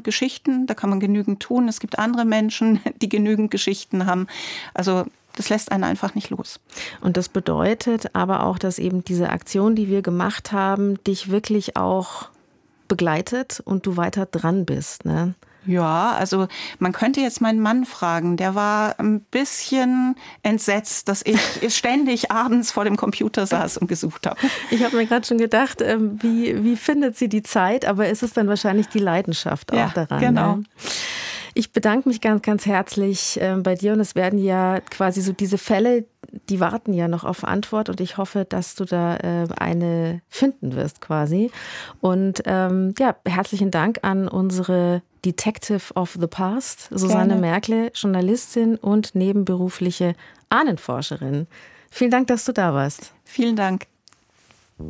genügend Geschichten, da kann man genügend tun. Es gibt andere Menschen, die genügend Geschichten haben. Also das lässt einen einfach nicht los. Und das bedeutet aber auch, dass eben diese Aktion, die wir gemacht haben, dich wirklich auch begleitet und du weiter dran bist, ne? Ja, also man könnte jetzt meinen Mann fragen, der war ein bisschen entsetzt, dass ich ständig abends vor dem Computer saß und gesucht habe. Ich habe mir gerade schon gedacht, wie findet sie die Zeit, aber es ist dann wahrscheinlich die Leidenschaft auch daran. Genau. Ne? Ich bedanke mich ganz, ganz herzlich bei dir und es werden ja quasi so diese Fälle, die warten ja noch auf Antwort und ich hoffe, dass du da eine finden wirst quasi. Und herzlichen Dank an unsere Detective of the Past, Susanne Merkle, Journalistin und nebenberufliche Ahnenforscherin. Vielen Dank, dass du da warst. Vielen Dank.